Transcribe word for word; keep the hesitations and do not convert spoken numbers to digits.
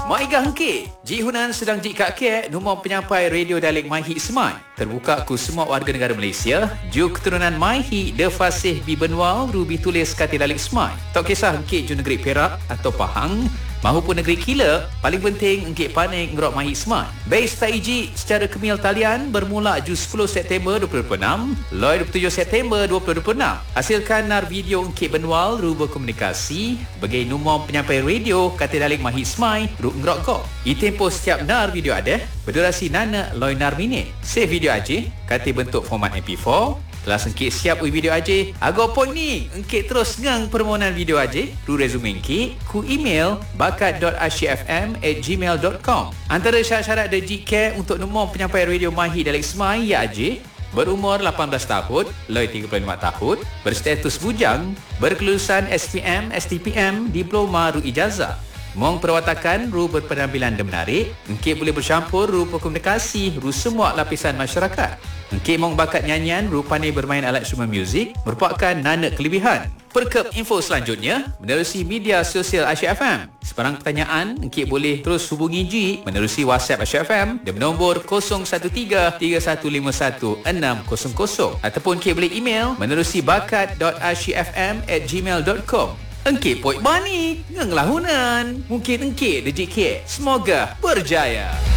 Maiga hengkit. Ji Hunan sedang ji kak kek nombor penyampai radio dialek MyHit Smart. Terbuka ku semua warga negara Malaysia. Ju keturunan MyHit de fasih bi benua rubi tulis kata dialek Smart. Tak kisah hengkit ju negeri Perak atau Pahang mahupun negeri Kila, paling penting engkit panik ngerok MyHit Smart. Base taiji secara kemil talian bermula ju sepuluh September dua ribu dua puluh enam, loi dua puluh tujuh September dua ribu dua puluh enam. Hasilkan nar video engkit benwal ru berkomunikasi bagi nombor penyampai radio kata dialek MyHit Smart ru ngerok ko. Itempo setiap nar video ada berdurasi nana loi nar minit. Save video aja, kata bentuk format M P four. Telah sengkit siap ui video aja. Agak point ni, engkit terus ngang permohonan video aja. Ru resume engkit, ku email bakat dot asyikfm at gmail dot com. Antara syarat-syarat D J Care untuk nombor penyampai radio MyHit dialek Smart ya aja. Berumur lapan belas tahun, loi tiga puluh lima tahun, berstatus bujang, berkelulusan S P M, S T P M, diploma ru ijazah. Mong perwatakan ru berpenampilan dan menarik, engkit boleh bercampur ru berkomunikasi ru semua lapisan masyarakat. Engkit mong bakat nyanyian ru pandai bermain alat instrumen muzik merupakan nana kelebihan. Perkep info selanjutnya menerusi media sosial Asyik F M. Sebarang pertanyaan, engkit boleh terus hubungi Ji menerusi WhatsApp Asyik F M dan nombor kosong satu tiga tiga satu lima satu enam kosong kosong ataupun engkit boleh email menerusi bakat dot asyikfm at gmail dot com. Engkit poik bani, ngenglah Hunan. Mungkin engkit D J K. Semoga berjaya.